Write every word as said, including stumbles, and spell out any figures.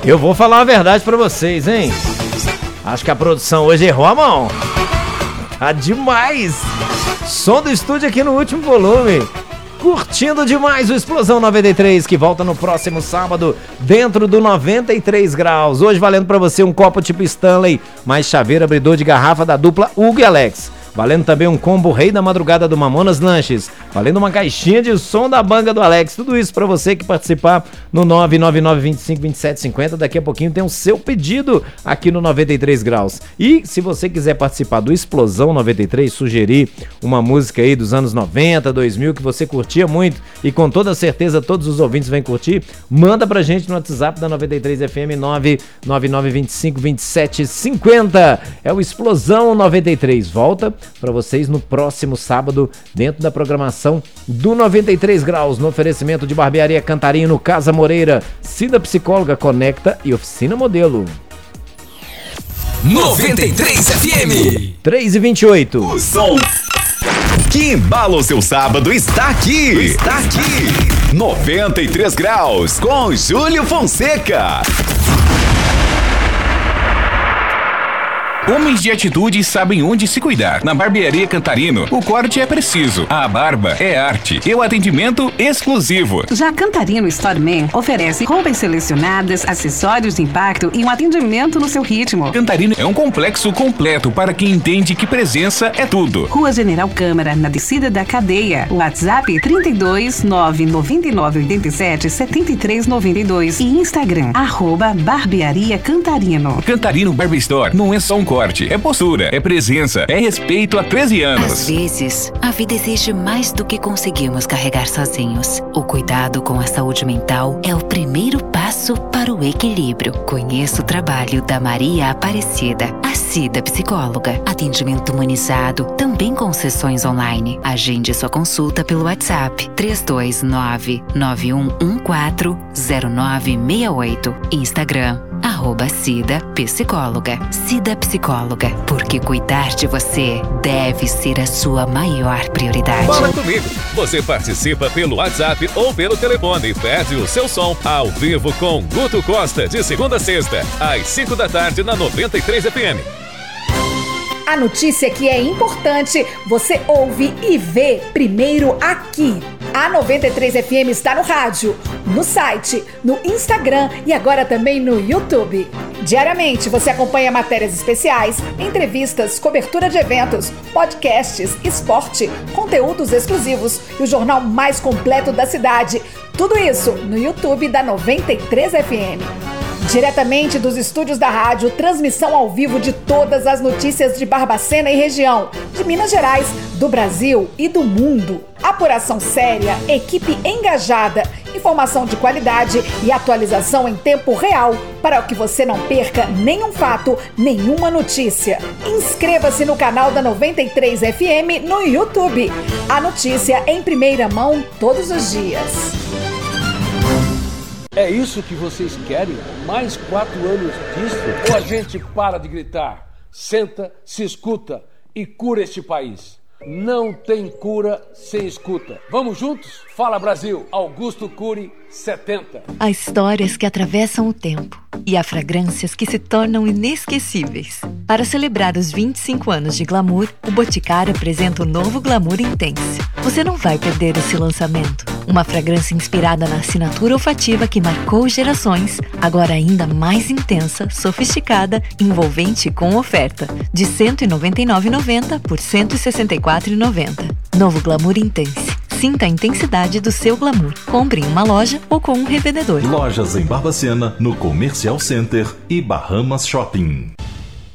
Eu vou falar a verdade pra vocês, hein? Acho que a produção hoje errou a mão. Tá demais. Som do estúdio aqui no último volume. Curtindo demais o Explosão noventa e três, que volta no próximo sábado, dentro do noventa e três graus. Hoje valendo pra você um copo tipo Stanley, mais chaveiro abridor de garrafa da dupla Hugo e Alex. Valendo também um combo Rei da Madrugada do Mamonas Lanches. Valendo uma caixinha de som da banda do Alex. Tudo isso pra você que participar no nove nove nove, vinte e cinco, vinte e sete, cinquenta. Daqui a pouquinho tem o seu pedido aqui no noventa e três graus. E se você quiser participar do Explosão noventa e três, sugerir uma música aí dos anos noventa, dois mil que você curtia muito e com toda certeza todos os ouvintes vão curtir, manda pra gente no WhatsApp da noventa e três F M nove nove nove, vinte e cinco, vinte e sete, cinquenta. É o Explosão noventa e três. Volta para vocês no próximo sábado, dentro da programação do noventa e três graus, no oferecimento de Barbearia Cantarino, Casa Moreira, Cida Psicóloga Conecta e Oficina Modelo. noventa e três F M três e vinte e oito. O som que embala o seu sábado está aqui. Está aqui. noventa e três graus com Júlio Fonseca. Homens de atitude sabem onde se cuidar. Na Barbearia Cantarino, o corte é preciso, a barba é arte e o atendimento exclusivo. Já Cantarino Storeman oferece roupas selecionadas, acessórios de impacto e um atendimento no seu ritmo. Cantarino é um complexo completo para quem entende que presença é tudo. Rua General Câmara, na descida da cadeia. WhatsApp trinta e dois, nove nove nove, oitenta e sete, setenta e três noventa e dois e Instagram, arroba Barbearia Cantarino. Cantarino Barber Store não é só um corte, é postura, é presença, é respeito há treze anos. Às vezes, a vida exige mais do que conseguimos carregar sozinhos. O cuidado com a saúde mental é o primeiro passo para o equilíbrio. Conheça o trabalho da Maria Aparecida, a Cida Psicóloga. Atendimento humanizado, também com sessões online. Agende sua consulta pelo WhatsApp três dois nove, nove um um quatro, zero nove seis oito. Instagram, arroba Cida Psicóloga. Cida Psicóloga, porque cuidar de você deve ser a sua maior prioridade. Fala comigo! Você participa pelo WhatsApp ou pelo telefone e pede o seu som ao vivo com Guto Costa, de segunda a sexta, às cinco da tarde na noventa e três F M. A notícia que é importante, você ouve e vê primeiro aqui. A noventa e três F M está no rádio, no site, no Instagram e agora também no YouTube. Diariamente você acompanha matérias especiais, entrevistas, cobertura de eventos, podcasts, esporte, conteúdos exclusivos e o jornal mais completo da cidade. Tudo isso no YouTube da noventa e três F M. Diretamente dos estúdios da rádio, transmissão ao vivo de todas as notícias de Barbacena e região, de Minas Gerais, do Brasil e do mundo. Apuração séria, equipe engajada, informação de qualidade e atualização em tempo real para que você não perca nenhum fato, nenhuma notícia. Inscreva-se no canal da noventa e três F M no YouTube. A notícia em primeira mão todos os dias. É isso que vocês querem? Mais quatro anos disso? Ou a gente para de gritar, senta, se escuta e cura este país? Não tem cura sem escuta. Vamos juntos? Fala Brasil, Augusto Cury, setenta. Há histórias que atravessam o tempo e há fragrâncias que se tornam inesquecíveis. Para celebrar os vinte e cinco anos de Glamour, o Boticário apresenta o novo Glamour Intense. Você não vai perder esse lançamento. Uma fragrância inspirada na assinatura olfativa que marcou gerações, agora ainda mais intensa, sofisticada, envolvente e com oferta, de cento e noventa e nove reais e noventa centavos por cento e sessenta e quatro reais e noventa centavos. Novo Glamour Intense. Sinta a intensidade do seu glamour. Compre em uma loja ou com um revendedor. Lojas em Barbacena, no Comercial Center e Bahamas Shopping.